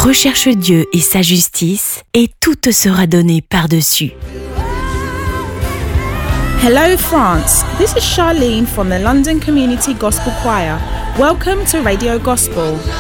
Recherche Dieu et sa justice et tout te sera donné par-dessus. Hello France, this is Charlene from the London Community Gospel Choir. Welcome to Radio Gospel.